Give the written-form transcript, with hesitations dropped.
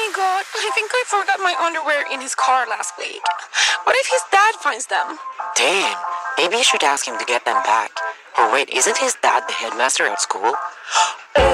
my god, I think I forgot my underwear in his car last week. What if his dad finds them? Damn, maybe you should ask him to get them back. Or wait, isn't his dad the headmaster at school?